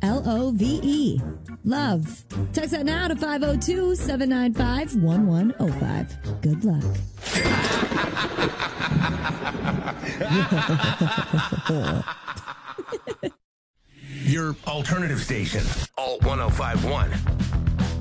LOVE. Love. Text that now to 502-795-1105. Good luck. Your alternative station, Alt 1051.